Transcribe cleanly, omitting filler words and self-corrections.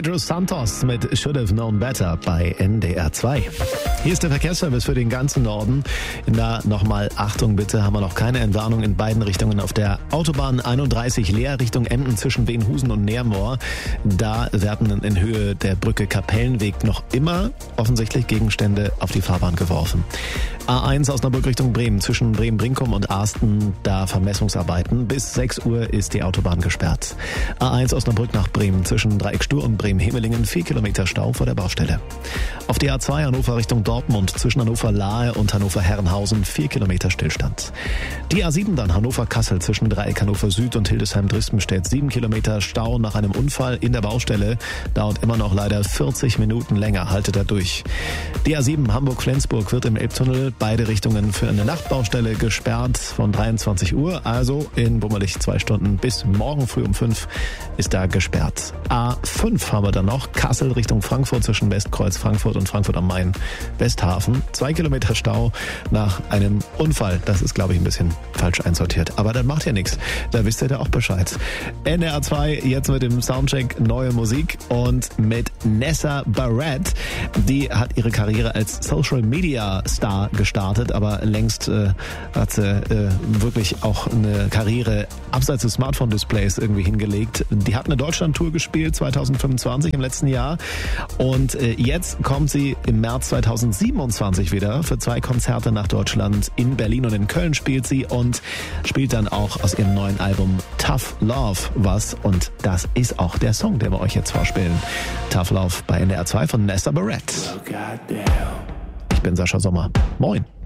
Pedro Santos mit Should Have Known Better bei NDR 2. Hier ist der Verkehrsservice für den ganzen Norden. Da nochmal Achtung bitte, haben wir noch keine Entwarnung in beiden Richtungen auf der Autobahn 31 Leer Richtung Emden zwischen Wenhusen und Neermoor. Da werden in Höhe der Brücke Kapellenweg noch immer offensichtlich Gegenstände auf die Fahrbahn geworfen. A1 Osnabrück Richtung Bremen zwischen Bremen-Brinkum und Arsten, da Vermessungsarbeiten. Bis 6 Uhr ist die Autobahn gesperrt. A1 Osnabrück nach Bremen zwischen Dreieck Stur und Bremen-Hemelingen 4 Kilometer Stau vor der Baustelle. Auf die A2 Hannover Richtung Dortmund zwischen Hannover-Lahe und Hannover-Herrenhausen 4 Kilometer Stillstand. Die A7 dann Hannover-Kassel zwischen Dreieck Hannover Süd und Hildesheim-Drispenstedt 7 Kilometer Stau nach einem Unfall in der Baustelle. Dauert immer noch leider 40 Minuten länger. Haltet da durch. Die A7 Hamburg-Flensburg wird im Elbtunnel beide Richtungen für eine Nachtbaustelle gesperrt von 23 Uhr. Also in bummelig 2 Stunden bis morgen früh um 5 ist da gesperrt. A5 haben wir dann noch. Kassel Richtung Frankfurt zwischen Westkreuz Frankfurt und Frankfurt am Main Westhafen. 2 Kilometer Stau nach einem Unfall. Das ist, glaube ich, ein bisschen falsch einsortiert. Aber das macht ja nichts. Da wisst ihr da auch Bescheid. NDR 2 jetzt mit dem Soundcheck neue Musik und mit Nessa Barrett. Die hat ihre Karriere als Social Media Star gestartet, aber längst hat sie wirklich auch eine Karriere abseits des Smartphone-Displays irgendwie hingelegt. Die hat eine Deutschland-Tour gespielt 2025 im letzten Jahr und jetzt kommt sie im März 2027 wieder für 2 Konzerte nach Deutschland. In Berlin und in Köln spielt sie und spielt dann auch aus ihrem neuen Album Tough Love was und das ist auch der Song, den wir euch jetzt vorspielen. Tough Love bei NDR 2 von Nessa Barrett. Ich bin Sascha Sommer. Moin.